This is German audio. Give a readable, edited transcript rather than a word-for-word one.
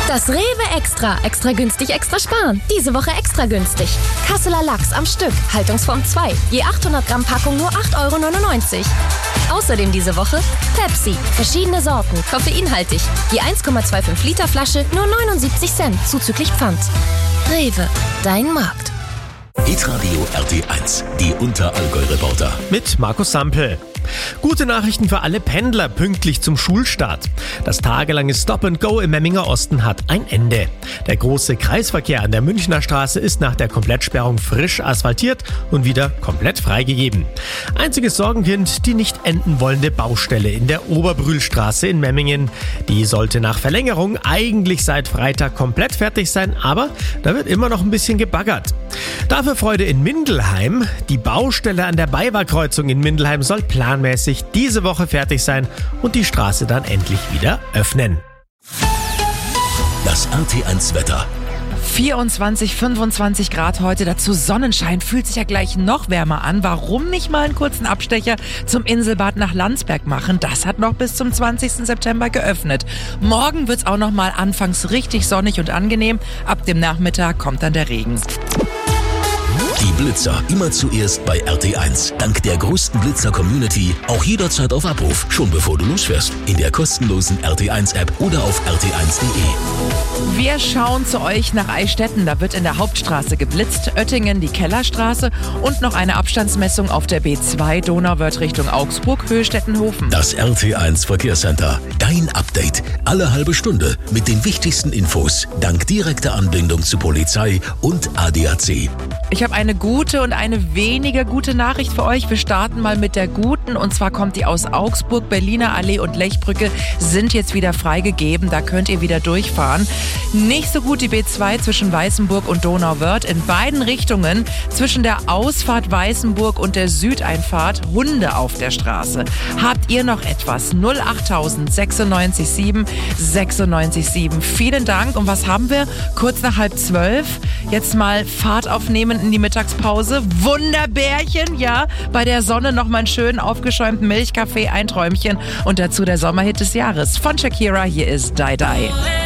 Das Rewe Extra. Extra günstig, extra sparen. Diese Woche extra günstig. Kasseler Lachs am Stück. Haltungsform 2. Je 800 Gramm Packung nur 8,99 €. Außerdem diese Woche Pepsi. Verschiedene Sorten. Koffeinhaltig. Je 1,25 Liter Flasche nur 79 Cent. Zuzüglich Pfand. Rewe. Dein Markt. Hitradio RT1. Die Unterallgäu-Reporter. Mit Markus Sampel. Gute Nachrichten für alle Pendler pünktlich zum Schulstart. Das tagelange Stop-and-Go im Memminger Osten hat ein Ende. Der große Kreisverkehr an der Münchner Straße ist nach der Komplettsperrung frisch asphaltiert und wieder komplett freigegeben. Einziges Sorgenkind, die nicht enden wollende Baustelle in der Oberbrühlstraße in Memmingen. Die sollte nach Verlängerung eigentlich seit Freitag komplett fertig sein, aber da wird immer noch ein bisschen gebaggert. Dafür Freude in Mindelheim. Die Baustelle an der Baywarkreuzung in Mindelheim soll planmäßig diese Woche fertig sein und die Straße dann endlich wieder öffnen. Das RT1 Wetter. 24, 25 Grad heute, dazu Sonnenschein, fühlt sich ja gleich noch wärmer an. Warum nicht mal einen kurzen Abstecher zum Inselbad nach Landsberg machen? Das hat noch bis zum 20. September geöffnet. Morgen wird's auch noch mal anfangs richtig sonnig und angenehm. Ab dem Nachmittag kommt dann der Regen. Die Blitzer immer zuerst bei RT1. Dank der größten Blitzer-Community auch jederzeit auf Abruf, schon bevor du losfährst. In der kostenlosen RT1-App oder auf rt1.de. Wir schauen zu euch nach Eichstätten. Da wird in der Hauptstraße geblitzt, Oettingen die Kellerstraße und noch eine Abstandsmessung auf der B2 Donauwörth Richtung Augsburg, Höchstättenhofen. Das RT1 Verkehrscenter. Dein Update. Alle halbe Stunde mit den wichtigsten Infos. Dank direkter Anbindung zu Polizei und ADAC. Ich habe eine gute und eine weniger gute Nachricht für euch. Wir starten mal mit der guten, und zwar kommt die aus Augsburg. Berliner Allee und Lechbrücke sind jetzt wieder freigegeben. Da könnt ihr wieder durchfahren. Nicht so gut die B2 zwischen Weißenburg und Donauwörth. In beiden Richtungen zwischen der Ausfahrt Weißenburg und der Südeinfahrt Hunde auf der Straße. Habt ihr noch etwas? 08000 96 7 96 7. Vielen Dank. Und was haben wir? Kurz nach 11:30. Jetzt mal Fahrt aufnehmen in die Mittagspause. Wunderbärchen, ja. Bei der Sonne noch mal einen schönen aufgeschäumten Milchkaffee, ein Träumchen. Und dazu der Sommerhit des Jahres von Shakira. Hier ist Die Die.